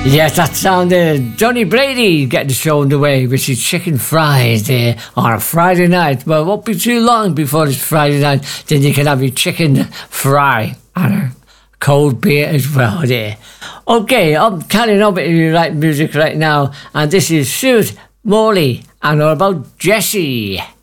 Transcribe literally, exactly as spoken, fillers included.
Yes, that sounded Johnny Brady getting the show underway with his chicken fries there on a Friday night. Well, it won't be too long before it's Friday night, then you can have your chicken fry and a cold beer as well there. Okay, I'm carrying on with you right music right now, and this is Stuart Morley and all about Jessie.